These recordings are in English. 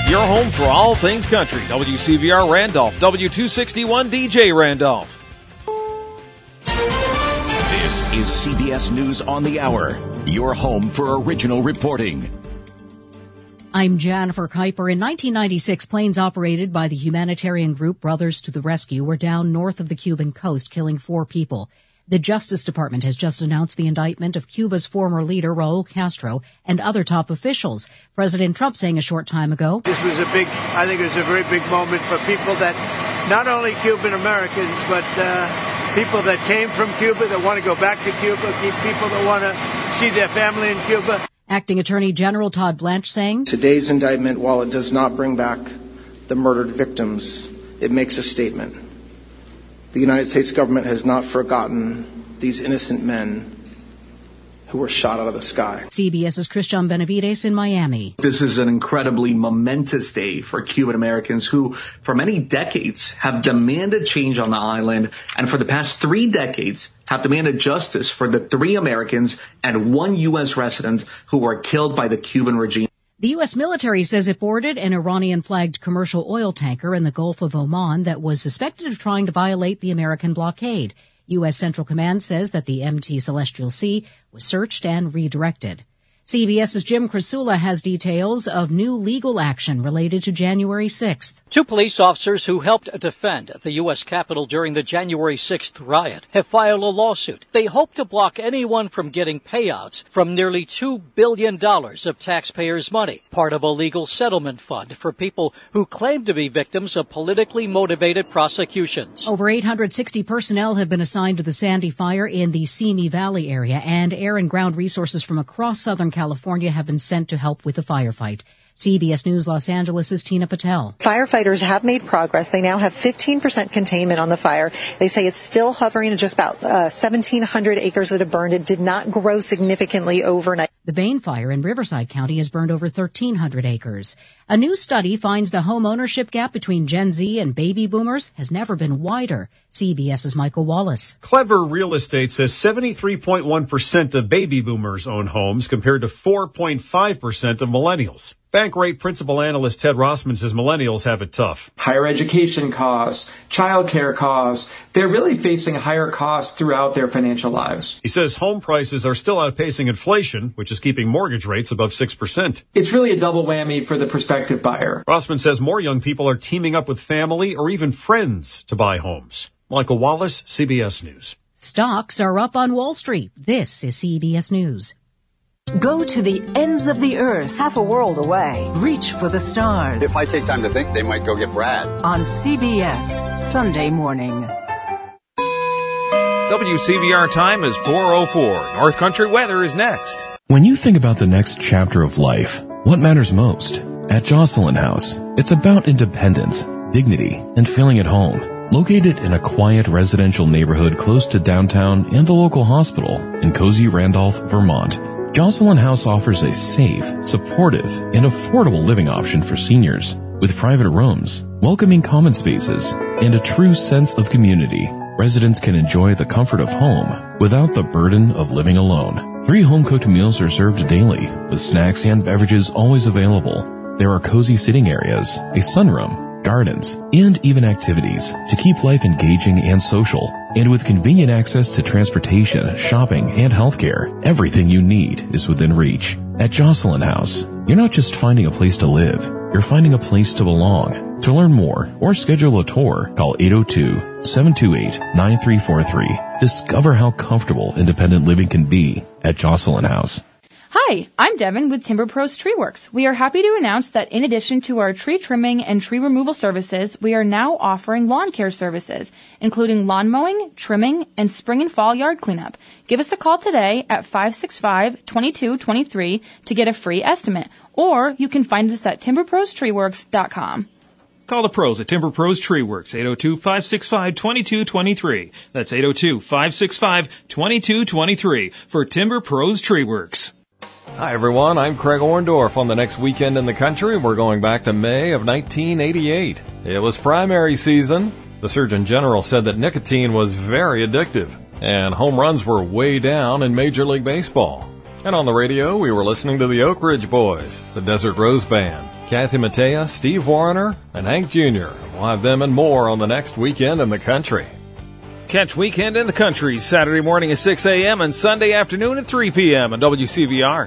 Your home for all things country. WCVR Randolph, W261 DJ Randolph. This is CBS News on the Hour, your home for original reporting. I'm Jennifer Kuiper. In 1996, planes operated by the humanitarian group Brothers to the Rescue were down north of the Cuban coast, killing 4 people. The Justice Department has just announced the indictment of Cuba's former leader, Raul Castro, and other top officials. President Trump saying a short time ago, "This was I think it was a very big moment for people that, not only Cuban Americans, but people that came from Cuba, that want to go back to Cuba, people that want to see their family in Cuba." Acting Attorney General Todd Blanche saying, "Today's indictment, while it does not bring back the murdered victims, it makes a statement. The United States government has not forgotten these innocent men who were shot out of the sky." CBS's Christian Benavides in Miami. This is an incredibly momentous day for Cuban Americans who, for many decades, have demanded change on the island, and for the past 3 decades have demanded justice for the 3 Americans and 1 U.S. resident who were killed by the Cuban regime. The U.S. military says it boarded an Iranian-flagged commercial oil tanker in the Gulf of Oman that was suspected of trying to violate the American blockade. U.S. Central Command says that the MT Celestial Sea was searched and redirected. CBS's Jim Krasula has details of new legal action related to January 6th. 2 police officers who helped defend the U.S. Capitol during the January 6th riot have filed a lawsuit. They hope to block anyone from getting payouts from nearly $2 billion of taxpayers' money, part of a legal settlement fund for people who claim to be victims of politically motivated prosecutions. Over 860 personnel have been assigned to the Sandy Fire in the Simi Valley area, and air and ground resources from across Southern California have been sent to help with the firefight. CBS News Los Angeles' Tina Patel. Firefighters have made progress. They now have 15% containment on the fire. They say it's still hovering at just about 1,700 acres that have burned. It did not grow significantly overnight. The Bain Fire in Riverside County has burned over 1,300 acres. A new study finds the home ownership gap between Gen Z and baby boomers has never been wider. CBS's Michael Wallace. Clever Real Estate says 73.1% of baby boomers own homes compared to 4.5% of millennials. Bankrate principal analyst Ted Rossman says millennials have it tough. Higher education costs, childcare costs, they're really facing higher costs throughout their financial lives. He says home prices are still outpacing inflation, which is keeping mortgage rates above 6%. It's really a double whammy for the prospective buyer. Rossman says more young people are teaming up with family or even friends to buy homes. Michael Wallace, CBS News. Stocks are up on Wall Street. This is CBS News. Go to the ends of the earth, half a world away. Reach for the stars. If I take time to think, they might go get Brad. On CBS, Sunday morning. WCVR time is 4:04. North Country weather is next. When you think about the next chapter of life, what matters most? At Jocelyn House, it's about independence, dignity, and feeling at home. Located in a quiet residential neighborhood close to downtown and the local hospital in cozy Randolph, Vermont, Jocelyn House offers a safe, supportive, and affordable living option for seniors with private rooms, welcoming common spaces, and a true sense of community. Residents can enjoy the comfort of home without the burden of living alone. 3 home-cooked meals are served daily with snacks and beverages always available. There are cozy sitting areas, a sunroom, gardens, and even activities to keep life engaging and social. And with convenient access to transportation, shopping, and healthcare, everything you need is within reach. At Jocelyn House, you're not just finding a place to live, you're finding a place to belong. To learn more or schedule a tour, call 802-728-9343. Discover how comfortable independent living can be at Jocelyn House. Hi, I'm Devin with Timber Pros Tree Works. We are happy to announce that in addition to our tree trimming and tree removal services, we are now offering lawn care services, including lawn mowing, trimming, and spring and fall yard cleanup. Give us a call today at 565-2223 to get a free estimate, or you can find us at timberprostreeworks.com. Call the pros at Timber Pros Tree Works, 802-565-2223. That's 802-565-2223 for Timber Pros Tree Works. Hi, everyone. I'm Craig Orndorff. On the next weekend in the country, we're going back to May of 1988. It was primary season. The Surgeon General said that nicotine was very addictive, and home runs were way down in Major League Baseball. And on the radio, we were listening to the Oak Ridge Boys, the Desert Rose Band, Kathy Mattea, Steve Warner, and Hank Jr. We'll have them and more on the next Weekend in the Country. Catch Weekend in the Country Saturday morning at 6 a.m. and Sunday afternoon at 3 p.m. on WCVR.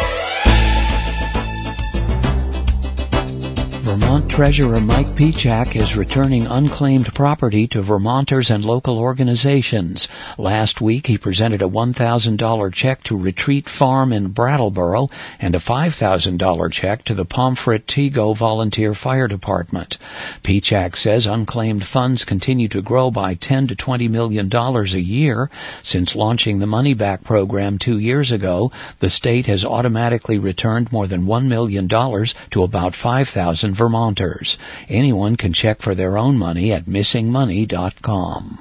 Vermont Treasurer Mike Pichak is returning unclaimed property to Vermonters and local organizations. Last week, he presented a $1,000 check to Retreat Farm in Brattleboro and a $5,000 check to the Pomfret-Tego Volunteer Fire Department. Pichak says unclaimed funds continue to grow by $10 to $20 million a year. Since launching the Money Back program 2 years ago, the state has automatically returned more than $1 million to about 5,000 Vermonters. Anyone can check for their own money at missingmoney.com.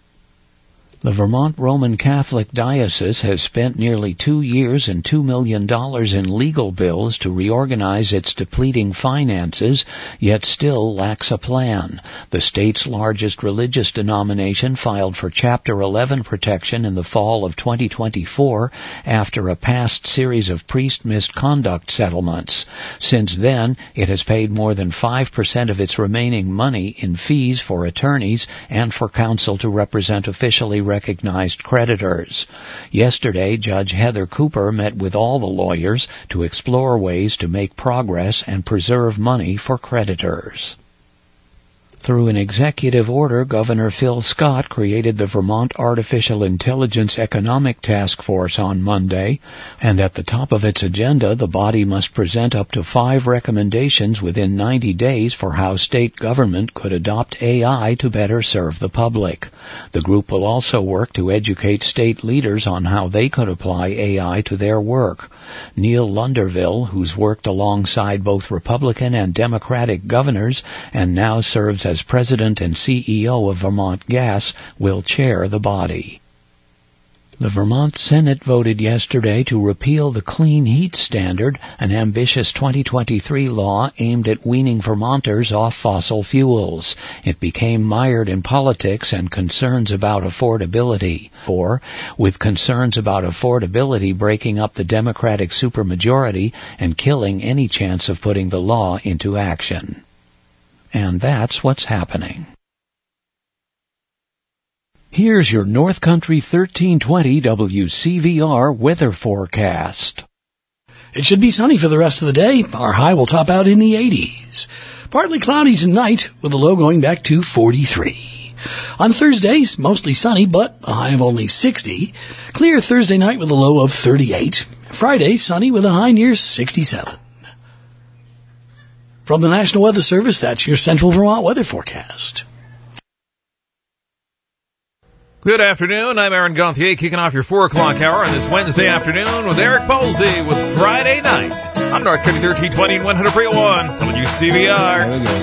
The Vermont Roman Catholic Diocese has spent nearly 2 years and $2 million in legal bills to reorganize its depleting finances, yet still lacks a plan. The state's largest religious denomination filed for Chapter 11 protection in the fall of 2024 after a past series of priest misconduct settlements. Since then, it has paid more than 5% of its remaining money in fees for attorneys and for counsel to represent officially recognized creditors. Yesterday, Judge Heather Cooper met with all the lawyers to explore ways to make progress and preserve money for creditors. Through an executive order, Governor Phil Scott created the Vermont Artificial Intelligence Economic Task Force on Monday, and at the top of its agenda, the body must present up to 5 recommendations within 90 days for how state government could adopt AI to better serve the public. The group will also work to educate state leaders on how they could apply AI to their work. Neil Lunderville, who's worked alongside both Republican and Democratic governors and now serves as president and CEO of Vermont Gas, will chair the body. The Vermont Senate voted yesterday to repeal the Clean Heat Standard, an ambitious 2023 law aimed at weaning Vermonters off fossil fuels. It became mired in politics and concerns about affordability, with concerns about affordability breaking up the Democratic supermajority and killing any chance of putting the law into action. And that's what's happening. Here's your North Country 1320 WCVR weather forecast. It should be sunny for the rest of the day. Our high will top out in the 80s. Partly cloudy tonight with a low going back to 43. On Thursdays, mostly sunny, but a high of only 60. Clear Thursday night with a low of 38. Friday, sunny with a high near 67. From the National Weather Service, that's your Central Vermont weather forecast. Good afternoon. I'm Aaron Gauthier, kicking off your 4 o'clock hour on this Wednesday afternoon with Eric Polsey with Friday Nights on North Country 1320 and 100.1 WCVR.